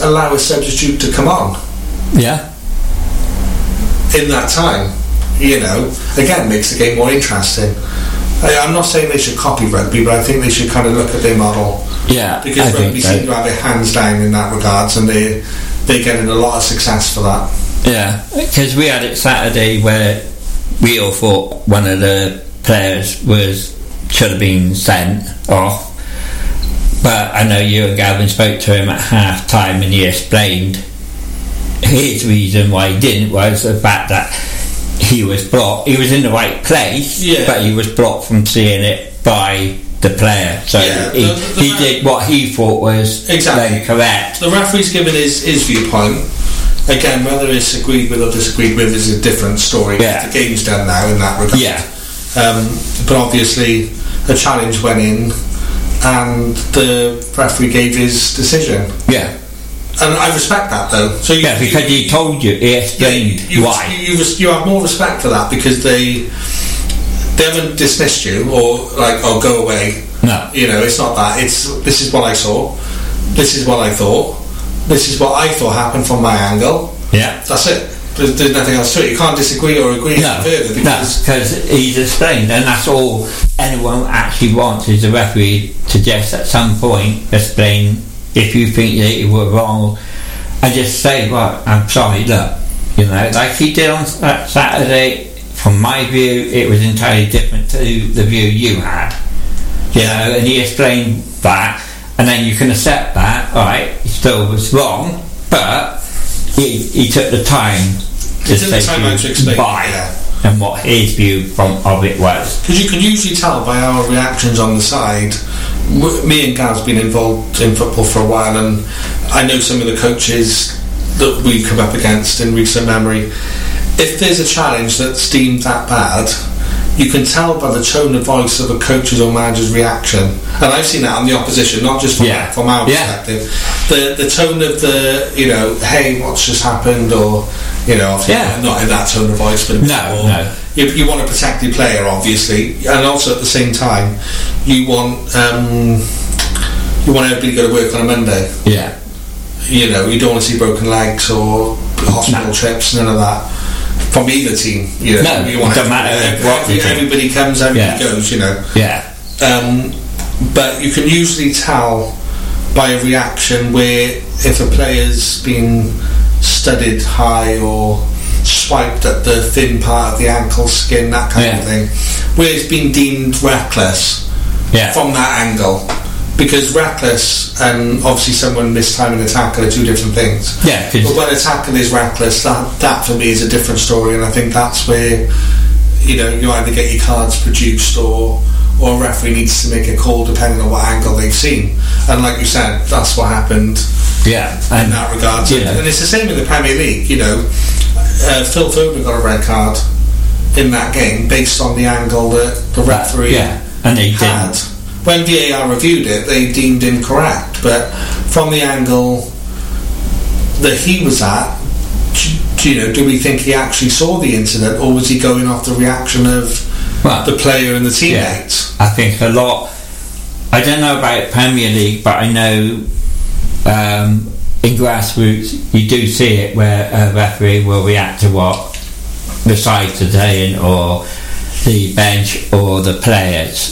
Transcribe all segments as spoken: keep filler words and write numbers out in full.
allow a substitute to come on. Yeah. In that time, you know, again, makes the game more interesting. I, I'm not saying they should copy rugby, but I think they should kind of look at their model. Yeah, because I rugby think so. seem to have their hands down in that regards, and they they're getting a lot of success for that. Yeah, because we had it Saturday where we all thought one of the players was should have been sent off, but I know you and Gavin spoke to him at half time and he explained his reason why he didn't was the fact that he was blocked. He was in the right place, yeah. but he was blocked from seeing it by the player. So yeah, he, the, the he ref- did what he thought was exactly then correct. The referee's given his, his viewpoint. Again, whether it's agreed with or disagreed with is a different story. Yeah. The game's done now in that regard. Yeah. Um, but obviously, a challenge went in, and the referee gave his decision. Yeah. And I respect that, though. So you, Yeah, because you, he told you, he explained you, you, why. You, you, you have more respect for that because they they haven't dismissed you or like, oh, go away. No. You know, it's not that. It's this is what I saw. This is what I thought. This is what I thought happened from my angle. Yeah. That's it. There's, there's nothing else to it. You can't disagree or agree No, further because no, because he's explained, and that's all anyone actually wants is the referee to just at some point explain if you think that you were wrong, and just say, well, I'm sorry, look, you know, like he did on that Saturday. From my view, it was entirely different to the view you had, you know, and he explained that, and then you can accept that. All right, he still was wrong, but he, he took the time to took the time out to explain why it, yeah. and what his view from of it was. Because you can usually tell by our reactions on the side. W- me and Gav's been involved in football for a while, and I know some of the coaches that we've come up against in recent memory. If there's a challenge that's deemed that bad, you can tell by the tone of voice of a coach's or manager's reaction, and I've seen that on the opposition, not just from, Yeah. from our Yeah. perspective. The the tone of the, you know, hey, what's just happened, or, you know, obviously Yeah. not in that tone of voice, but No, or, no. You, you want to protect your player, obviously, and also at the same time, you want um, you want everybody to go to work on a Monday. Yeah. You know, you don't want to see broken legs or hospital No. trips, none of that. From either team, you know, No, you want it doesn't matter everybody, what every, you do. everybody comes, everybody Yeah. goes, you know. Yeah. Um, but you can usually tell by a reaction where if a player's been studded high or swiped at the thin part of the ankle skin, that kind Yeah. of thing, where it's been deemed reckless Yeah. from that angle. Because reckless and obviously someone mistiming a tackle are two different things. Yeah, 'cause- But when a tackle is reckless, that, that for me is a different story, and I think that's where, you know, you either get your cards produced or or a referee needs to make a call depending on what angle they've seen. And like you said, that's what happened Yeah. in And that regard. you know. And it's the same in the Premier League, you know. Uh, Phil Foden got a red card in that game based on the angle that the referee yeah. And they had. didn't. When V A R reviewed it, they deemed incorrect, but from the angle that he was at, do, you know, do we think he actually saw the incident, or was he going off the reaction of Well, the player and the teammates? Yeah, I think a lot. I don't know about Premier League, but I know um, in grassroots you do see it where a referee will react to what the side's are saying, or the bench, or the players.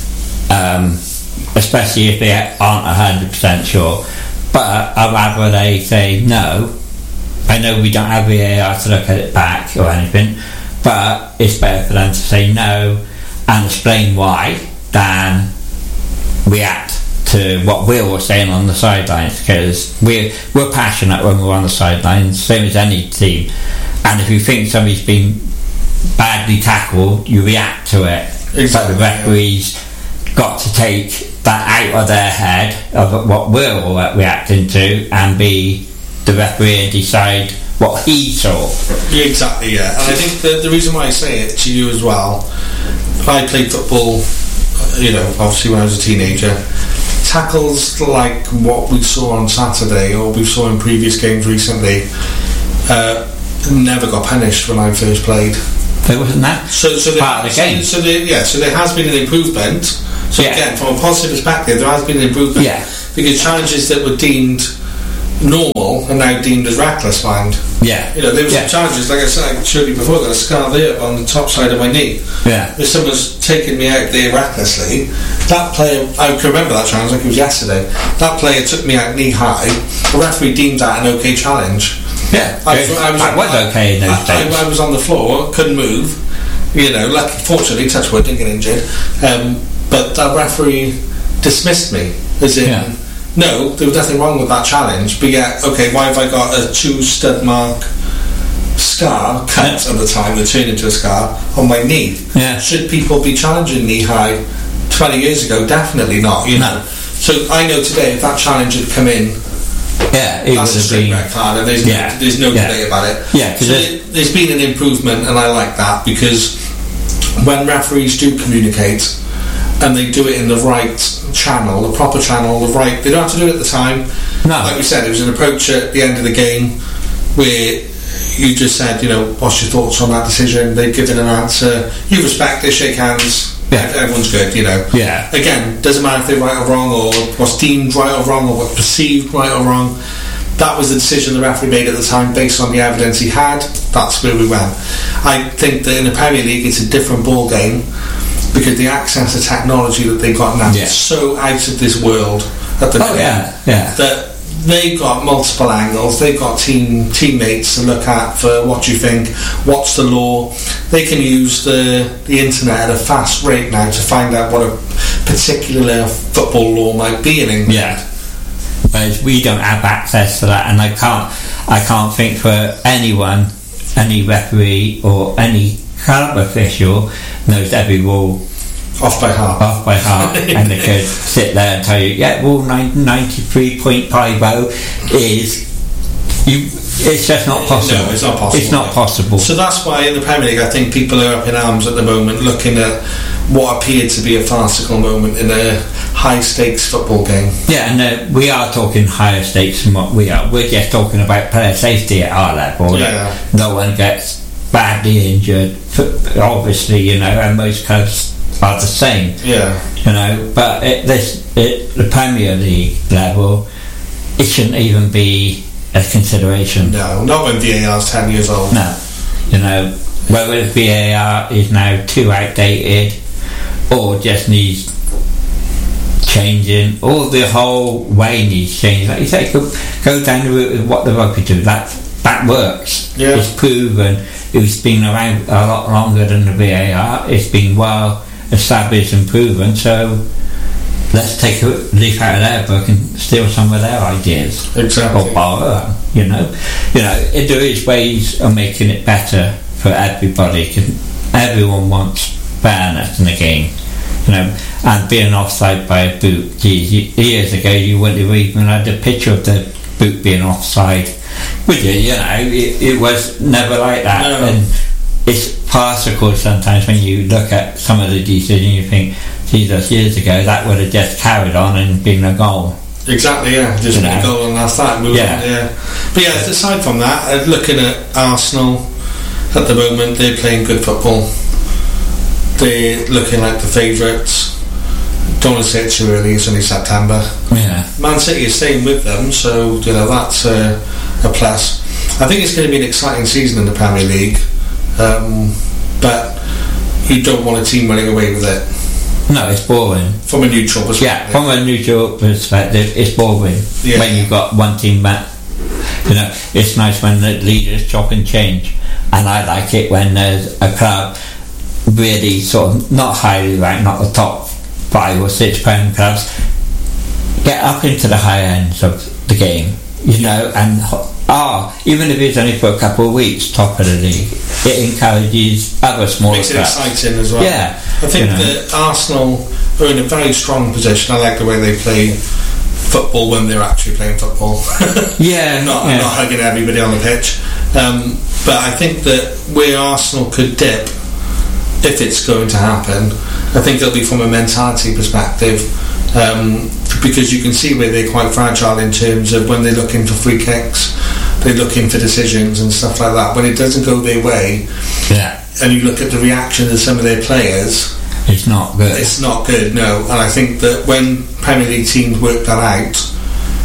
Um, especially if they aren't one hundred percent sure, but I'd rather they say no. I know we don't have V A R to look at it back or anything, but it's better for them to say no and explain why than react to what we're all saying on the sidelines, because we're, we're passionate when we're on the sidelines, same as any team, and if you think somebody's been badly tackled, you react to it. Exactly, but the referees got to take that out of their head of what we're all reacting to and be the referee and decide what he saw. Yeah, exactly, yeah. And I think the, the reason why I say it to you as well, I played football, you know, obviously when I was a teenager. Tackles like what we saw on Saturday or we saw in previous games recently uh, never got punished when I first played. There wasn't that so, so part there, of the game. So, so there, yeah, so there has been an improvement. So yeah. again, from a positive perspective, there has been an improvement. Yeah. Because challenges that were deemed normal are now deemed as reckless, mind. Yeah. You know, there were yeah. some charges, like I said, I showed you before, I got a scar there on the top side of my knee. Yeah. If someone's taken me out there recklessly, that player, I can remember that challenge like it was yesterday, that player took me out knee high, the referee deemed that an okay challenge. Yeah, I was, I was, that was I, okay in those I, days. I, I was on the floor, couldn't move, you know, lucky, fortunately, touch wood, didn't get injured, um, but that referee dismissed me, as in, Yeah. no, there was nothing wrong with that challenge, but yeah, okay, why have I got a two stud mark scar, cut Yeah. at the time that turned into a scar, on my knee? Yeah. Should people be challenging knee high twenty years ago? Definitely not, you know. No. So I know today, if that challenge had come in, Yeah, it would that's a have straight been. red card, and there's no, Yeah. there's no Yeah. debate about it. Yeah, 'cause so there's- there, there's been an improvement, and I like that, because when referees do communicate and they do it in the right channel, the proper channel, the right, they don't have to do it at the time. No. Like we said, it was an approach at the end of the game where you just said, you know, what's your thoughts on that decision? They've given an answer. You respect it, shake hands. Yeah. Everyone's good, you know. Yeah. Again, doesn't matter if they're right or wrong, or what's deemed right or wrong, or what's perceived right or wrong. That was the decision the referee made at the time based on the evidence he had. That's where we went. I think that in the Premier League it's a different ball game, because the access to technology that they've got now Yeah. is so out of this world at the Oh, minute yeah, yeah. that they've got multiple angles. They've got team teammates to look at for what you think, what's the law. They can use the the internet at a fast rate now to find out what a particular football law might be in England. Yeah. Whereas we don't have access to that, and I can't, I can't think for anyone, any referee or any club official knows every rule Off by heart. off by heart, and they could sit there and tell you, yeah, rule ninety-three point five oh is you. It's just not possible. No, it's not possible. It's not possible. So that's why in the Premier League I think people are up in arms at the moment looking at what appeared to be a farcical moment in a high stakes football game. Yeah, and uh, we are talking higher stakes than what we are. We're just talking about player safety at our level. Yeah. No one gets badly injured, obviously, you know, and most clubs are the same. Yeah. You know, but at this, at the Premier League level, it shouldn't even be a consideration. No, not when V A R's ten years old. No. You know, whether V A R is now too outdated or just needs changing, or the whole way needs changing. Like you say, go, go down the route of what the rugby do. That that works. Yeah. It's proven. It's been around a lot longer than the V A R. It's been well established and proven. So let's take a leaf out of their book and steal some of their ideas. Exactly. Or borrow them, you know. You know, it, there is ways of making it better for everybody. 'Cause everyone wants fairness in the game. You know, and being offside by a boot, geez, years ago you wouldn't have even had a picture of the boot being offside, would you? You know, it, it was never like that. No. And it's farcical sometimes when you look at some of the decisions. You think, Jesus, years ago that would have just carried on and been a goal. Exactly, yeah. Just You a know. goal and that's that. Move Yeah. on, yeah. But yeah, aside from that, uh, looking at Arsenal at the moment, they're playing good football. They're looking like the favourites. Don't want to say it too early, it's only September. Yeah. Man City is staying with them, so you know that's a, a plus. I think it's going to be an exciting season in the Premier League, um, but you don't want a team running away with it No, it's boring. from a neutral perspective. Yeah, from a neutral perspective, it's boring Yeah. when you've got one team back. You know, it's nice when the leaders chop and change, and I like it when there's a club really sort of not highly ranked, not the top five or six Prem clubs, get up into the higher ends of the game, you know, and ah, even if it's only for a couple of weeks, top of the league, it encourages other smaller Makes it clubs. exciting as well. Yeah, I think you know. that Arsenal are in a very strong position. I like the way they play football when they're actually playing football. Yeah, not yeah. not hugging everybody on the pitch. Um, but I think that where Arsenal could dip, if it's going to happen, I think it'll be from a mentality perspective, um, because you can see where they're quite fragile in terms of when they're looking for free kicks, they're looking for decisions and stuff like that. When it doesn't go their way, Yeah, and you look at the reaction of some of their players, it's not good. it's not good, no. And I think that when Premier League teams work that out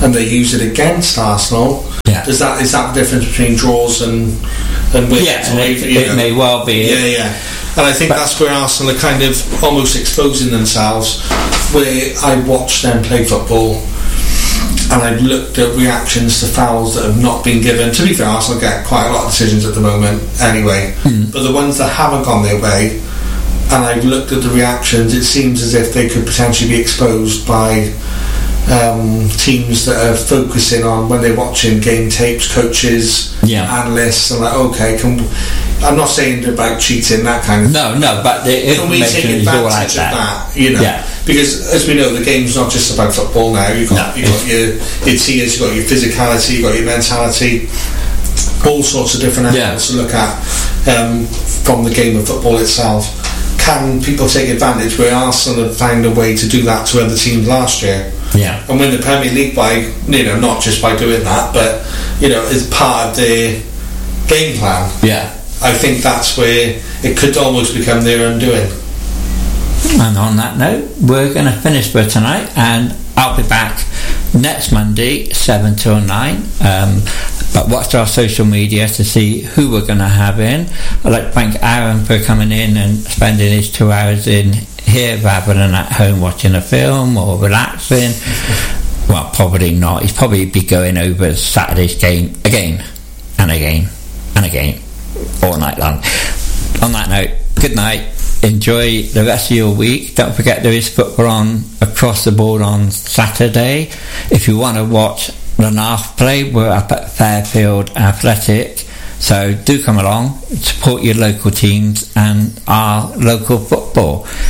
and they use it against Arsenal, yeah. does that is that the difference between draws and and wins? Yeah, and it, it may well be. Yeah, yeah. And I think but, that's where Arsenal are kind of almost exposing themselves, where I watched them play football and I've looked at reactions to fouls that have not been given. To be fair, Arsenal get quite a lot of decisions at the moment anyway, mm. but the ones that haven't gone their way, and I've looked at the reactions, it seems as if they could potentially be exposed by um, teams that are focusing on, when they're watching game tapes, coaches, yeah. analysts, and like, okay, can we, I'm not saying about cheating, that kind of no, thing. No, but the can we take advantage like of that? You know, yeah. because as we know, the game's not just about football now. You've got, no, you've got your, your tears, you've got your physicality, you've got your mentality, all sorts of different angles yeah. to look at um, from the game of football itself. Can people take advantage where Arsenal have found a way to do that to other teams last year? Yeah. And win the Premier League by, you know, not just by doing that, but, you know, as part of their game plan. Yeah. I think that's where it could almost become their undoing. And on that note, we're going to finish for tonight, and I'll be back next Monday, seven till nine. Um, but watch our social media to see who we're going to have in. I'd like to thank Aaron for coming in and spending his two hours in here rather than at home watching a film or relaxing. Well, probably not. He'd probably be going over Saturday's game again and again and again all night long. On that note, good night. Enjoy the rest of your week. Don't forget there is football on across the board on Saturday. If you want to watch the N A F play, we're up at Fairfield Athletic, so do come along, support your local teams and our local football.